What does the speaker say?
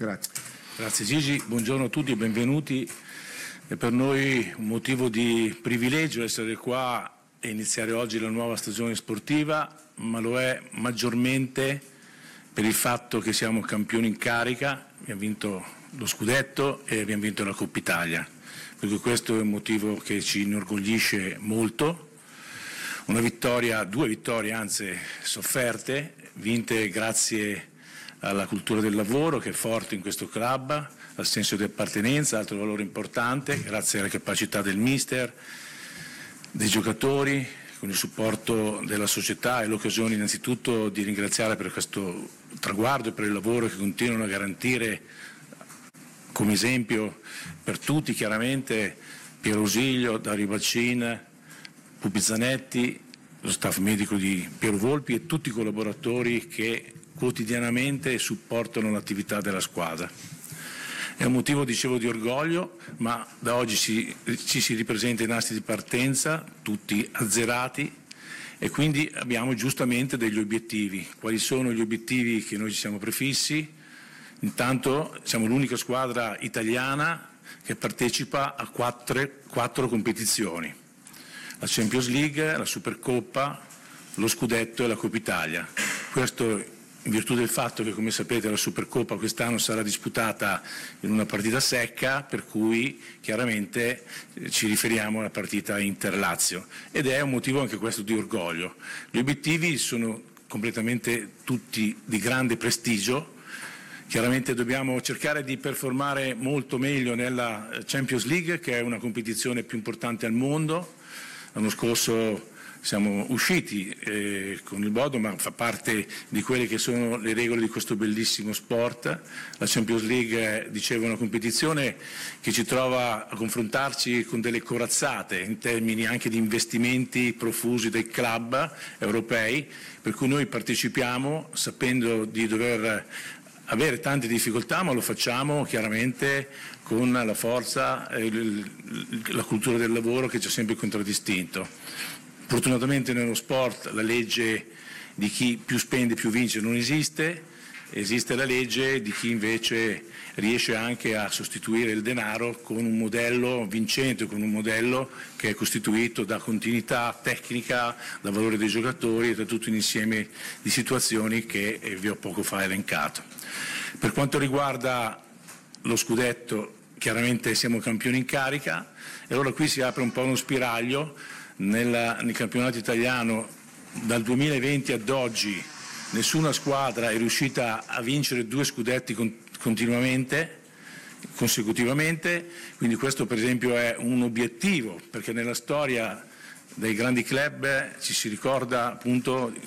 Grazie. Grazie Gigi, buongiorno a tutti e benvenuti. È per noi un motivo di privilegio essere qua e iniziare oggi la nuova stagione sportiva, ma lo è maggiormente per il fatto che siamo campioni in carica, abbiamo vinto lo scudetto e abbiamo vinto la Coppa Italia, perché questo è un motivo che ci inorgoglisce molto. Una vittoria, due vittorie anzi sofferte, vinte grazie alla cultura del lavoro che è forte in questo club, al senso di appartenenza, altro valore importante, grazie alla capacità del mister, dei giocatori, con il supporto della società, e l'occasione innanzitutto di ringraziare per questo traguardo e per il lavoro che continuano a garantire come esempio per tutti chiaramente Piero Ausilio, Dario Baccin, Pupi Zanetti, lo staff medico di Piero Volpi e tutti i collaboratori che quotidianamente supportano l'attività della squadra. È un motivo, dicevo, di orgoglio, ma da oggi ci si ripresenta i nastri di partenza, tutti azzerati, e quindi abbiamo giustamente degli obiettivi. Quali sono gli obiettivi che noi ci siamo prefissi? Intanto siamo l'unica squadra italiana che partecipa a quattro competizioni: la Champions League, la Supercoppa, lo Scudetto e la Coppa Italia. Questo in virtù del fatto che, come sapete, la Supercoppa quest'anno sarà disputata in una partita secca, per cui chiaramente ci riferiamo alla partita Inter-Lazio, ed è un motivo anche questo di orgoglio. Gli obiettivi sono completamente tutti di grande prestigio. Chiaramente dobbiamo cercare di performare molto meglio nella Champions League, che è una competizione più importante al mondo. L'anno scorso siamo usciti con il Bodo, ma fa parte di quelle che sono le regole di questo bellissimo sport. La Champions League, dicevo, è una competizione che ci trova a confrontarci con delle corazzate in termini anche di investimenti profusi dai club europei, per cui noi partecipiamo sapendo di dover avere tante difficoltà, ma lo facciamo chiaramente con la forza e la cultura del lavoro che ci ha sempre contraddistinto. Fortunatamente nello sport la legge di chi più spende più vince non esiste, esiste la legge di chi invece riesce anche a sostituire il denaro con un modello vincente, con un modello che è costituito da continuità tecnica, da valore dei giocatori e da tutto un insieme di situazioni che vi ho poco fa elencato. Per quanto riguarda lo scudetto, chiaramente siamo campioni in carica, e allora qui si apre un po' uno spiraglio. Nel campionato italiano dal 2020 ad oggi nessuna squadra è riuscita a vincere 2 scudetti consecutivamente, quindi questo per esempio è un obiettivo, perché nella storia dei grandi club ci si ricorda appunto